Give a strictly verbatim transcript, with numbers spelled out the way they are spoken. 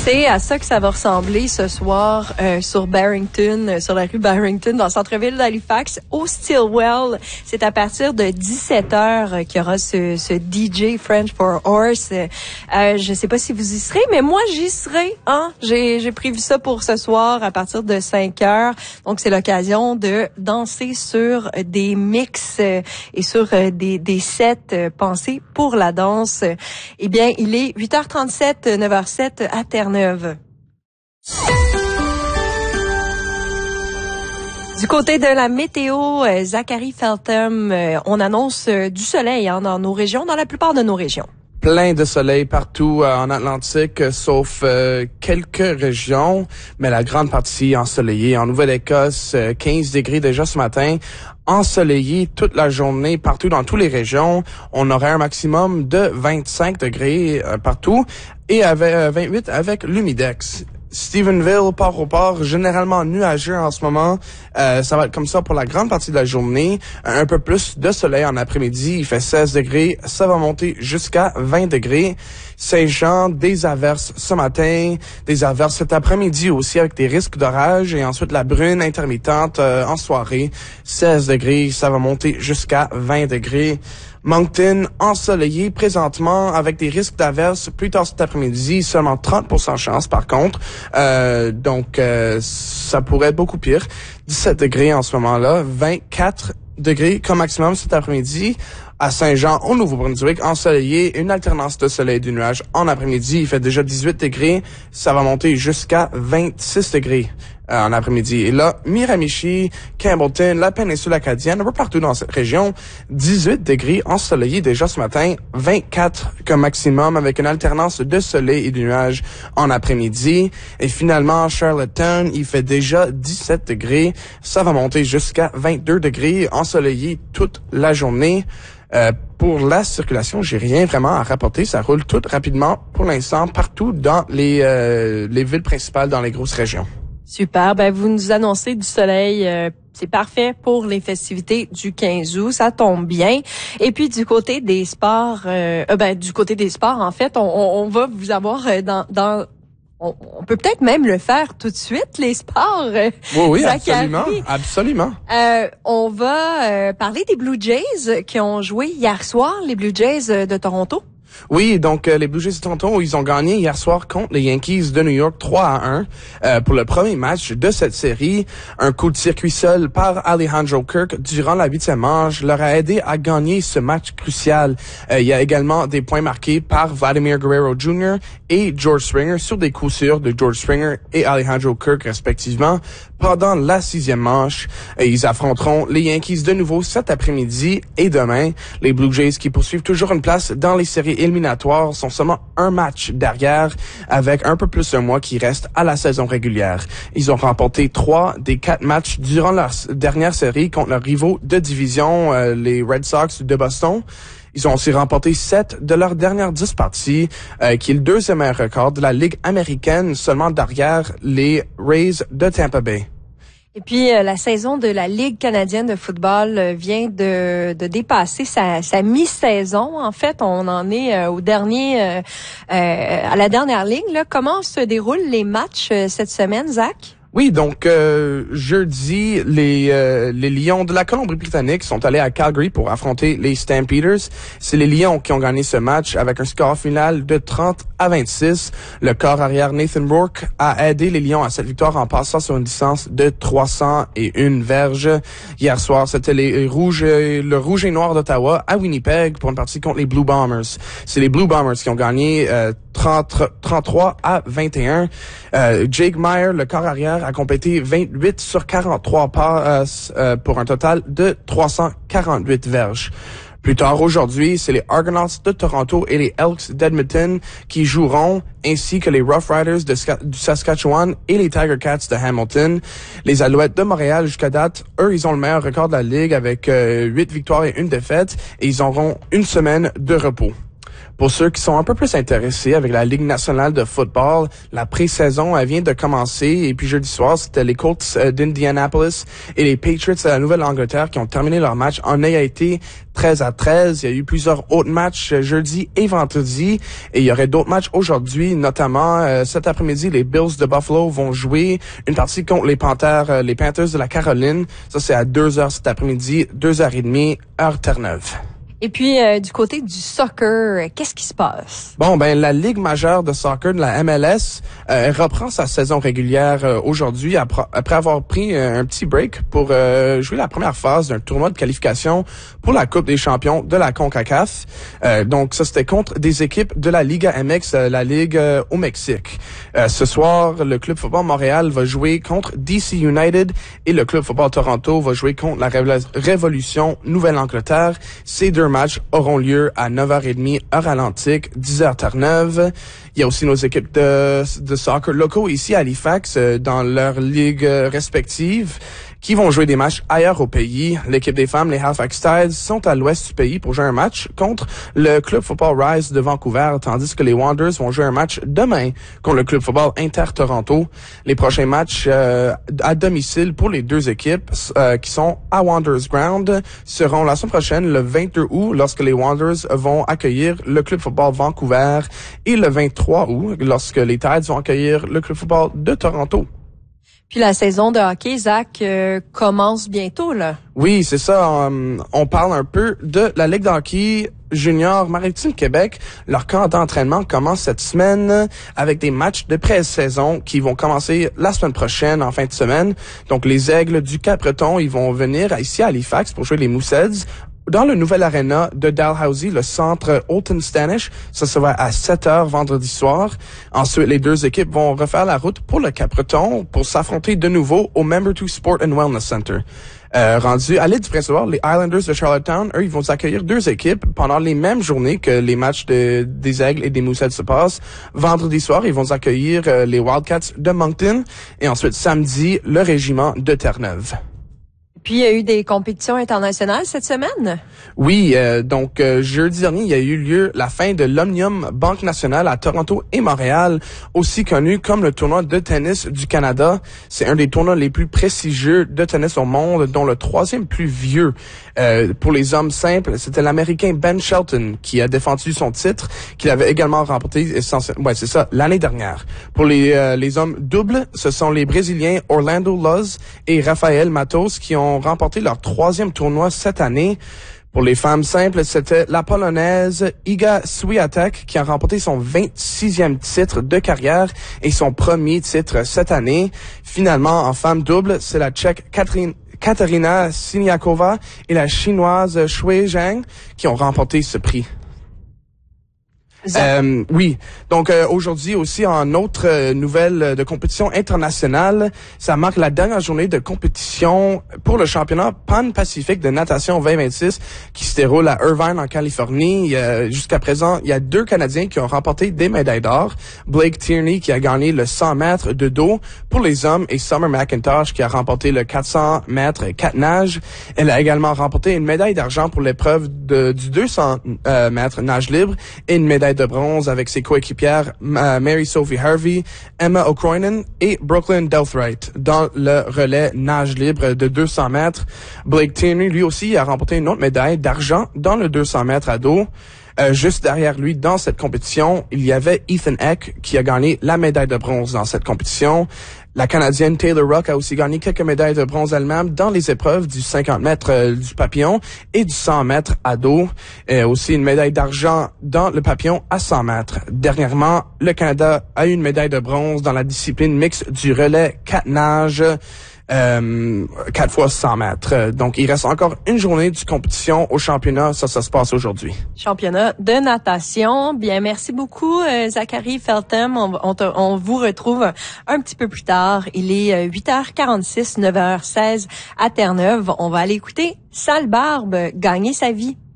C'est à ça que ça va ressembler ce soir euh, sur Barrington, euh, sur la rue Barrington, dans le centre-ville d'Halifax, au Stillwell. C'est à partir de dix-sept heures euh, qu'il y aura ce, ce D J French for Horse. Euh, je sais pas si vous y serez, mais moi, j'y serai. Hein? J'ai, j'ai prévu ça pour ce soir à partir de cinq heures. Donc, c'est l'occasion de danser sur des mix euh, et sur euh, des, des sets euh, pensés pour la danse. Eh bien, il est huit heures trente-sept, neuf heures sept à Terre-Neuve. Du côté de la météo, euh, Zachary Feltham, euh, on annonce euh, du soleil hein, dans nos régions, dans la plupart de nos régions. Plein de soleil partout euh, en Atlantique, euh, sauf euh, quelques régions, mais la grande partie ensoleillée. En Nouvelle-Écosse, euh, quinze degrés déjà ce matin. Ensoleillé toute la journée partout dans toutes les régions. On aurait un maximum de vingt-cinq degrés euh, partout et avec euh, vingt-huit avec l'humidex. Stephenville, Port-au-Port, généralement nuageux en ce moment. Euh, ça va être comme ça pour la grande partie de la journée. Un peu plus de soleil en après-midi. Il fait seize degrés. Ça va monter jusqu'à vingt degrés. Saint-Jean, des averses ce matin, des averses cet après-midi aussi avec des risques d'orage et ensuite la brune intermittente euh, en soirée. seize degrés. Ça va monter jusqu'à vingt degrés. Moncton, ensoleillé présentement avec des risques d'averses plus tard cet après-midi, seulement trente pour cent chance par contre. Euh, donc, euh, ça pourrait être beaucoup pire. dix-sept degrés en ce moment-là, vingt-quatre degrés comme maximum cet après-midi. À Saint-Jean, au Nouveau-Brunswick, ensoleillé, une alternance de soleil et de nuages en après-midi. Il fait déjà dix-huit degrés. Ça va monter jusqu'à vingt-six degrés euh, en après-midi. Et là, Miramichi, Campbellton, la péninsule acadienne, un peu partout dans cette région, dix-huit degrés ensoleillé déjà ce matin, vingt-quatre comme maximum avec une alternance de soleil et de nuages en après-midi. Et finalement, Charlottetown, il fait déjà dix-sept degrés. Ça va monter jusqu'à vingt-deux degrés ensoleillé toute la journée. Euh, pour la circulation, j'ai rien vraiment à rapporter. Ça roule tout rapidement pour l'instant partout dans les euh, les villes principales dans les grosses régions. Super. Ben vous nous annoncez du soleil. Euh, c'est parfait pour les festivités du quinze août. Ça tombe bien. Et puis du côté des sports, euh, euh, ben du côté des sports, en fait, on, on, on va vous avoir euh, dans dans On, on peut peut-être même le faire tout de suite, les sports. Euh, oui, oui, Zachary. absolument, absolument. Euh, on va euh, parler des Blue Jays qui ont joué hier soir, les Blue Jays de Toronto. Oui, donc euh, les Blue Jays de Toronto, ils ont gagné hier soir contre les Yankees de New York trois à un euh, pour le premier match de cette série. Un coup de circuit seul par Alejandro Kirk durant la huitième manche leur a aidé à gagner ce match crucial. Euh, il y a également des points marqués par Vladimir Guerrero junior et George Springer sur des coups sûrs de George Springer et Alejandro Kirk respectivement. Pendant la sixième manche, euh, ils affronteront les Yankees de nouveau cet après-midi et demain. Les Blue Jays qui poursuivent toujours une place dans les séries éliminatoires sont seulement un match derrière avec un peu plus d'un mois qui reste à la saison régulière. Ils ont remporté trois des quatre matchs durant leur dernière série contre leurs rivaux de division, euh, les Red Sox de Boston. Ils ont aussi remporté sept de leurs dernières dix parties, euh, qui est le deuxième meilleur record de la Ligue américaine, seulement derrière les Rays de Tampa Bay. Et puis, euh, la saison de la Ligue canadienne de football euh, vient de, de dépasser sa, sa mi-saison. En fait, on en est euh, au dernier, euh, euh, à la dernière ligne. Là. Comment se déroulent les matchs euh, cette semaine, Zach? Oui, donc euh, jeudi, les euh, les Lions de la Colombie-Britannique sont allés à Calgary pour affronter les Stampeders. C'est les Lions qui ont gagné ce match avec un score final de trente à vingt-six. Le corps arrière Nathan Rourke a aidé les Lions à cette victoire en passant sur une distance de trois cent un verges. Hier soir, c'était les Rouges, le Rouge et Noir d'Ottawa à Winnipeg pour une partie contre les Blue Bombers. C'est les Blue Bombers qui ont gagné euh, trente, trente-trois à vingt et un. Euh, Jake Meyer, le corps arrière, a complété vingt-huit sur quarante-trois passes euh, pour un total de trois cent quarante-huit verges. Plus tard aujourd'hui, c'est les Argonauts de Toronto et les Elks d'Edmonton qui joueront, ainsi que les Rough Riders de Ska- du Saskatchewan et les Tiger Cats de Hamilton. Les Alouettes de Montréal jusqu'à date, eux, ils ont le meilleur record de la Ligue avec euh, huit victoires et une défaite et ils auront une semaine de repos. Pour ceux qui sont un peu plus intéressés avec la Ligue nationale de football, la pré-saison elle vient de commencer et puis jeudi soir, c'était les Colts d'Indianapolis et les Patriots de la Nouvelle-Angleterre qui ont terminé leur match en égalité treize à treize. Il y a eu plusieurs autres matchs jeudi et vendredi et il y aurait d'autres matchs aujourd'hui, notamment euh, cet après-midi, les Bills de Buffalo vont jouer une partie contre les Panthers, euh, les Panthers de la Caroline. Ça, c'est à deux heures cet après-midi, deux heures trente, heure Terre-Neuve. Et puis, euh, du côté du soccer, qu'est-ce qui se passe? Bon, ben la Ligue majeure de soccer de la M L S euh, reprend sa saison régulière euh, aujourd'hui après, après avoir pris euh, un petit break pour euh, jouer la première phase d'un tournoi de qualification pour la Coupe des champions de la CONCACAF. Euh, donc, ça, c'était contre des équipes de la Liga M X, euh, la Ligue euh, au Mexique. Euh, ce soir, le Club Football Montréal va jouer contre D C United et le Club Football Toronto va jouer contre la Révo- Révolution Nouvelle-Angleterre. Ces deux matchs auront lieu à neuf heures trente, heure atlantique, dix heures Terre-Neuve. Il y a aussi nos équipes de, de soccer locaux ici à Halifax, euh, dans leurs ligues respectives, qui vont jouer des matchs ailleurs au pays. L'équipe des femmes, les Halifax Tides, sont à l'ouest du pays pour jouer un match contre le Club Football Rise de Vancouver, tandis que les Wanderers vont jouer un match demain contre le Club Football Inter-Toronto. Les prochains matchs euh, à domicile pour les deux équipes euh, qui sont à Wanderers Ground seront la semaine prochaine, le vingt-deux août, lorsque les Wanderers vont accueillir le Club Football Vancouver, et le vingt-trois août, lorsque les Tides vont accueillir le Club Football de Toronto. Puis la saison de hockey, Zach, euh, commence bientôt, là. Oui, c'est ça. On, on parle un peu de la Ligue de hockey junior Maritime Québec. Leur camp d'entraînement commence cette semaine avec des matchs de pré-saison qui vont commencer la semaine prochaine, en fin de semaine. Donc, les Aigles du Cap-Breton, ils vont venir ici à Halifax pour jouer les Mooseheads dans le nouvel aréna de Dalhousie, le centre Holton Stanish. Ça, ça va à sept heures vendredi soir. Ensuite, les deux équipes vont refaire la route pour le Cap-Breton pour s'affronter de nouveau au Member two Sport and Wellness Center. Euh, rendu à l'île du Prince-Édouard, les Islanders de Charlottetown, eux, ils vont accueillir deux équipes pendant les mêmes journées que les matchs de, des Aigles et des Mooseheads se passent. Vendredi soir, ils vont accueillir euh, les Wildcats de Moncton et ensuite samedi, le régiment de Terre-Neuve. Puis, il y a eu des compétitions internationales cette semaine? Oui, euh, donc euh, jeudi dernier, il y a eu lieu la fin de l'Omnium Banque Nationale à Toronto et Montréal, aussi connu comme le tournoi de tennis du Canada. C'est un des tournois les plus prestigieux de tennis au monde, dont le troisième plus vieux. Euh, pour les hommes simples, c'était l'Américain Ben Shelton qui a défendu son titre, qu'il avait également remporté, ouais, c'est ça, l'année dernière. Pour les euh, les hommes doubles, ce sont les Brésiliens Orlando Luz et Rafael Matos qui ont remporté leur troisième tournoi cette année. Pour les femmes simples, c'était la Polonaise Iga Swiatek qui a remporté son vingt-sixième titre de carrière et son premier titre cette année. Finalement, en femme double, c'est la Tchèque Catherine Katarina Siniakova et la Chinoise Shui Zhang qui ont remporté ce prix. Euh, oui. Donc euh, aujourd'hui aussi en autre euh, nouvelle de compétition internationale, ça marque la dernière journée de compétition pour le championnat pan-pacifique de natation vingt vingt-six qui se déroule à Irvine en Californie. Euh, jusqu'à présent, il y a deux Canadiens qui ont remporté des médailles d'or. Blake Tierney qui a gagné le cent mètres de dos pour les hommes et Summer McIntosh qui a remporté le quatre cents mètres quatre nages. Elle a également remporté une médaille d'argent pour l'épreuve de, du deux cents euh, mètres nage libre et une médaille de bronze avec ses coéquipières euh, Mary-Sophie Harvey, Emma O'Croynan et Brooklyn Delthright dans le relais nage libre de deux cents mètres. Blake Tierney, lui aussi, a remporté une autre médaille d'argent dans le deux cents mètres à dos. Euh, juste derrière lui, dans cette compétition, il y avait Ethan Eck qui a gagné la médaille de bronze dans cette compétition. La Canadienne Taylor Rock a aussi gagné quelques médailles de bronze elle-même dans les épreuves du cinquante mètres euh, du papillon et du cent mètres à dos. Et aussi une médaille d'argent dans le papillon à cent mètres. Dernièrement, le Canada a eu une médaille de bronze dans la discipline mixte du relais quatre nages. Euh, quatre fois cent mètres. Donc, il reste encore une journée de compétition au championnat. Ça, ça se passe aujourd'hui. Championnat de natation. Bien, merci beaucoup, euh, Zachary Feltham. On, on, te, on vous retrouve un petit peu plus tard. Il est huit heures quarante-six, neuf heures seize à Terre-Neuve. On va aller écouter Sale Barbe, Gagner sa vie.